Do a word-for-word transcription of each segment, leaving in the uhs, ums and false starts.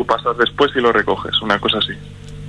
pasas después y lo recoges, una cosa así.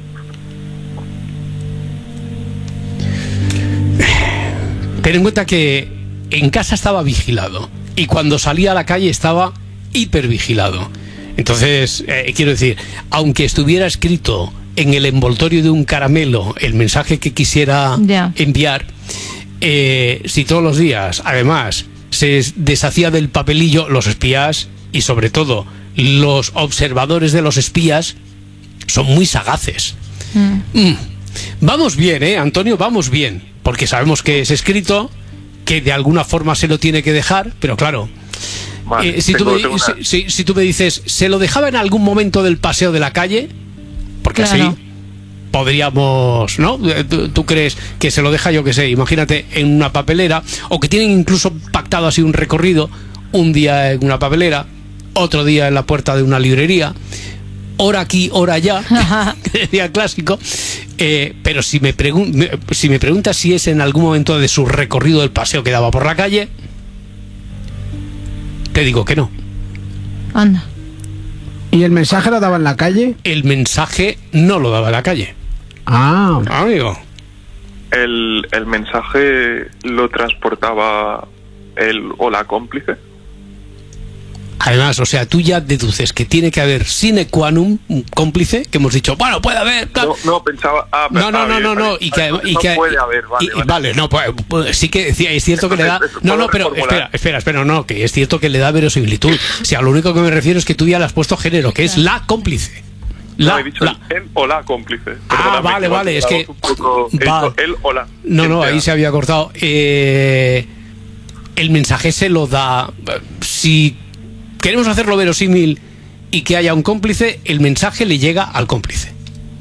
Ten en cuenta que en casa estaba vigilado y cuando salía a la calle estaba hipervigilado. Entonces, eh, quiero decir, aunque estuviera escrito en el envoltorio de un caramelo el mensaje que quisiera yeah. enviar, eh, si todos los días, además, se deshacía del papelillo, los espías y sobre todo los observadores de los espías son muy sagaces. Mm. Mm. Vamos bien, ¿eh, Antonio? Vamos bien, porque sabemos que es escrito, que de alguna forma se lo tiene que dejar, pero claro, vale, eh, si, tengo, tú me, tengo una... si, si, si tú me dices, ¿se lo dejaba en algún momento del paseo de la calle? Porque claro. así podríamos, ¿no? ¿Tú, tú crees que se lo deja, yo qué sé, imagínate, en una papelera, o que tienen incluso pactado así un recorrido, un día en una papelera, otro día en la puerta de una librería, hora aquí, hora allá, que decía el clásico, eh, pero si me, pregun si me preguntas si es en algún momento de su recorrido del paseo que daba por la calle, te digo que no. Anda. ¿Y el mensaje lo daba en la calle? El mensaje no lo daba en la calle. Ah, amigo. El, el mensaje lo transportaba él o la cómplice. Además, o sea, tú ya deduces que tiene que haber sine qua non un cómplice, que hemos dicho, bueno, puede haber... No, no, pensaba... Ah, no, no, no, no, no, y que... Y no que puede haber, vale, y, vale. Vale, no, pues, pues, sí que sí, es cierto que le da... No, no, pero espera, espera, espera, no, que es cierto que le da verosimilitud. O sea, lo único que me refiero es que tú ya le has puesto género, que es la cómplice. La, no, he dicho la... él o la cómplice. Ah, vale, vale, es que... Poco, vale. Él o la... No, no, ahí se había cortado. Eh, el mensaje se lo da... Si queremos hacerlo verosímil y que haya un cómplice, el mensaje le llega al cómplice.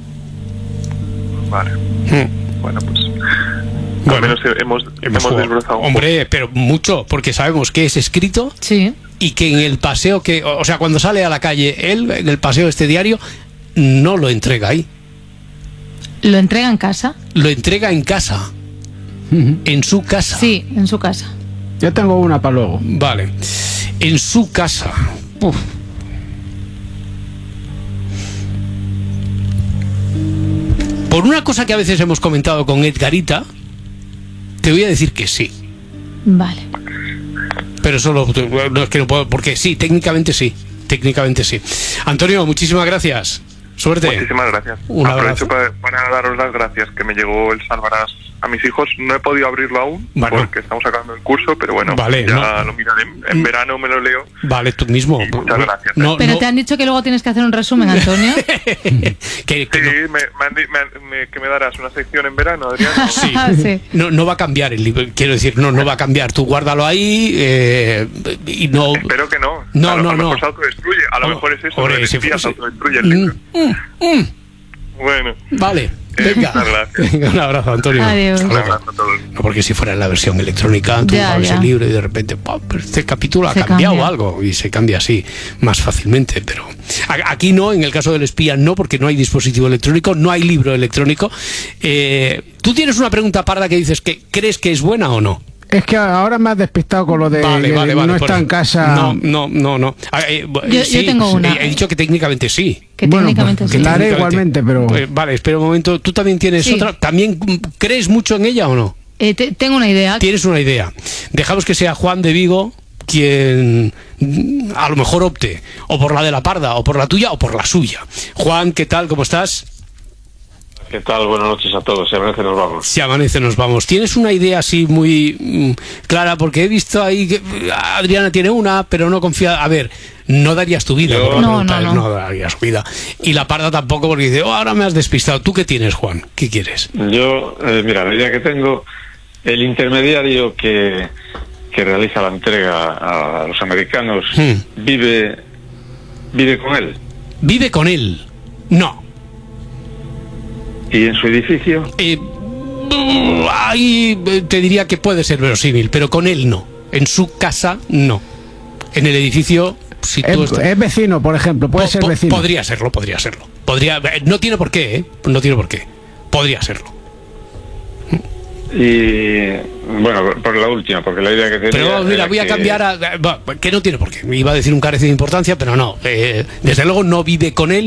Vale. Hmm. Bueno, pues... Bueno, al menos hemos, hemos, hemos desbrozado. Hombre, pero mucho, porque sabemos que es escrito. Sí. Y que en el paseo que... O sea, cuando sale a la calle él, en el paseo de este diario, no lo entrega ahí. ¿Lo entrega en casa? Lo entrega en casa. Uh-huh. En su casa. Sí, en su casa. Yo tengo una para luego. Vale. En su casa. Uf. Por una cosa que a veces hemos comentado con Edgarita, te voy a decir que sí. Vale. Pero solo, no es que no puedo, porque sí, técnicamente sí. Técnicamente sí. Antonio, muchísimas gracias. Suerte. Muchísimas gracias. Un Aprovecho para, para daros las gracias, que me llegó el Salvarás a mis hijos. No he podido abrirlo aún, bueno, porque estamos acabando el curso, pero bueno, vale, ya no. lo miraré. En verano me lo leo. Vale, tú mismo. Y muchas gracias. No, pero no. Te han dicho que luego tienes que hacer un resumen, Antonio. que, que sí, no. me, me, me, que me darás una sección en verano, Adrián. Sí. sí. No, no va a cambiar el libro, quiero decir, no, no va a cambiar. Tú guárdalo ahí eh, y no... Espero que no. No, a lo, no, a lo no. mejor se autodestruye. A lo oh, mejor es eso. Hombre, el si espía fuese... se autodestruye el libro. Mm, mm, mm. Bueno. Vale. Venga. Venga, un abrazo, Antonio. Adiós. Un abrazo a todos. No, porque si fuera en la versión electrónica, tú ya, abres ya. el libro y de repente, ¡pum!, este capítulo ha se cambiado cambia. algo y se cambia así más fácilmente. Pero aquí no, en el caso del espía no, porque no hay dispositivo electrónico, no hay libro electrónico. Eh, ¿Tú tienes una pregunta parda que dices que crees que es buena o no? Es que ahora me has despistado con lo de vale, que vale, no vale, está por... en casa. No, no, no, no. Ah, eh, yo, sí, yo tengo una. He, he dicho que técnicamente sí. Que bueno, técnicamente pues, sí. que la haré igualmente, pero... Pues, vale, espera un momento. ¿Tú también tienes sí. otra? ¿También crees mucho en ella o no? Eh, te, tengo una idea. Tienes una idea. Dejamos que sea Juan de Vigo quien a lo mejor opte o por la de la parda, o por la tuya, o por la suya. Juan, ¿qué tal? ¿Cómo estás? ¿Qué tal? Buenas noches a todos. Si amanece nos vamos. Si amanece nos vamos. ¿Tienes una idea así muy mm, clara? Porque he visto ahí que Adriana tiene una, pero no confía. A ver, no darías tu vida. Yo... Por la no, pregunta, no, no. no darías su vida. Y la parda tampoco, porque dice, oh, ahora me has despistado. ¿Tú qué tienes, Juan? ¿Qué quieres? Yo, eh, mira, la idea que tengo, el intermediario que, que realiza la entrega a los americanos hmm. vive, vive con él. ¿Vive con él? No. ¿Y en su edificio? Eh, ahí te diría que puede ser verosímil, pero con él no. En su casa no. En el edificio, si tú es, estás... es vecino, por ejemplo, puede po ser vecino. Podría serlo, podría serlo. Podría, no tiene por qué, ¿eh? No tiene por qué. Podría serlo. Y bueno, por la última, porque la idea que tenía... Pero mira, voy a que... cambiar a... Que no tiene por qué. Me iba a decir un carece de importancia, pero no. Eh, desde luego no vive con él.